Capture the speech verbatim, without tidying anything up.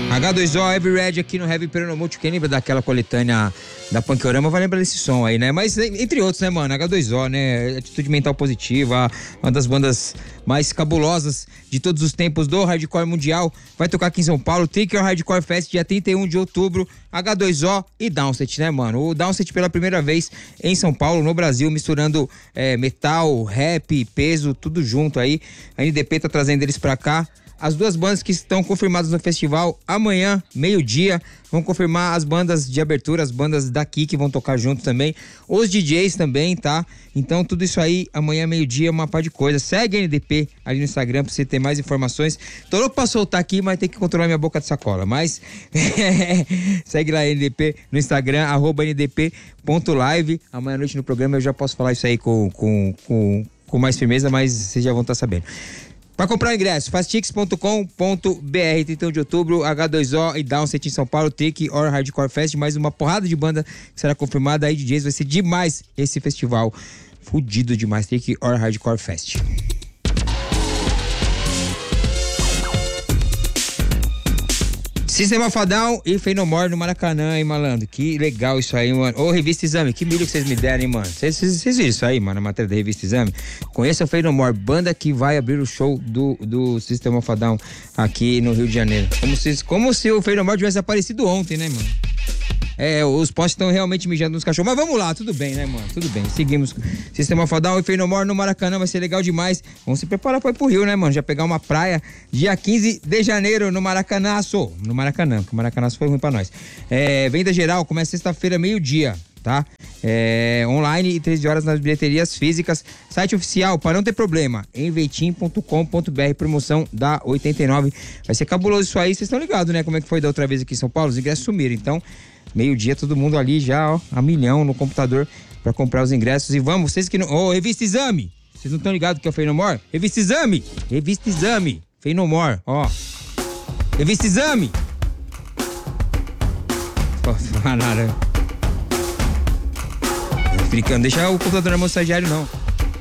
agá dois ó, Heavy Red aqui no Heavy Peronomútil. Quem lembra daquela coletânea da Pancorama vai lembrar desse som aí, né? Mas entre outros, né, mano? agá dois ó, né? Atitude Mental Positiva, uma das bandas mais cabulosas de todos os tempos do hardcore mundial. Vai tocar aqui em São Paulo, Take Your Hardcore Fest, dia trinta e um de outubro. agá dois ó e Downset, né, mano? O Downset pela primeira vez em São Paulo, no Brasil, misturando é, metal, rap, peso, tudo junto aí. A N D P tá trazendo eles pra cá. As duas bandas que estão confirmadas no festival, amanhã, meio-dia, vão confirmar as bandas de abertura, as bandas daqui que vão tocar junto também, os D Js também, tá? Então tudo isso aí, amanhã, meio-dia, uma par de coisa. Segue a N D P ali no Instagram pra você ter mais informações. Tô louco pra soltar aqui, mas tem que controlar minha boca de sacola, mas segue lá a N D P no Instagram, arroba N D P ponto live. Amanhã à noite no programa eu já posso falar isso aí com, com, com, com mais firmeza, mas vocês já vão estar sabendo. Para comprar o ingresso, fastix ponto com ponto br, trinta e um de outubro, agá dois ó e Downset em São Paulo, Take Your Hardcore Fest, mais uma porrada de banda que será confirmada aí, D Js, vai ser demais esse festival, fudido demais, Take Your Hardcore Fest. System of a Down e Fey No More no Maracanã, hein, malandro? Que legal isso aí, mano. Ô, Revista Exame, que milho que vocês me deram, hein, mano? Vocês viram isso aí, mano, a matéria da Revista Exame? Conheça o Fey No More, banda que vai abrir o show do, do System of a Down aqui no Rio de Janeiro. Como se, como se o Fey No More tivesse aparecido ontem, né, mano? É, os postes estão realmente mijando nos cachorros. Mas vamos lá, tudo bem, né, mano? Tudo bem. Seguimos. System of a Down e Fey No More no Maracanã, vai ser legal demais. Vamos se preparar pra ir pro Rio, né, mano? Já pegar uma praia dia quinze de janeiro no Maracanaço. No Maracanã, porque o Maracanaço foi ruim pra nós. É, venda geral, começa sexta-feira, meio-dia, tá? É, online e treze horas nas bilheterias físicas. Site oficial, para não ter problema, enveitim ponto com ponto br, promoção da oitenta e nove. Vai ser cabuloso isso aí, vocês estão ligados, né? Como é que foi da outra vez aqui em São Paulo? Os ingressos sumiram, então... Meio-dia, todo mundo ali já, ó, a milhão no computador pra comprar os ingressos. E vamos, vocês que não... Ô, oh, Revista Exame! Vocês não estão ligados que é o Fey No More? Revista Exame! Revista Exame! Fey No More, ó. Revista Exame! Posso falar nada. Brincando, deixa o computador na mão do estagiário, não.